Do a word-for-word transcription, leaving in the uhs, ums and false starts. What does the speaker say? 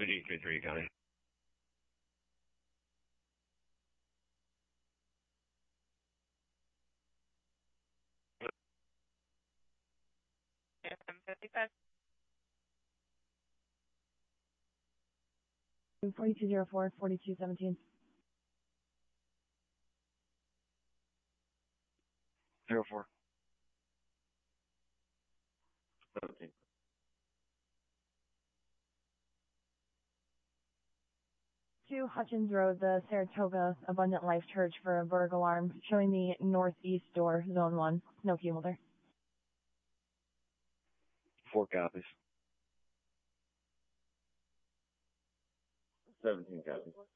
Fuji three three County. fifty-five. forty-two zero four, forty-two seventeen. Zero four. Seventeen. Two Hutchins Road, the Saratoga Abundant Life Church for a burg alarm, showing the northeast door, zone one. No key holder. Four copies. Seventeen copies.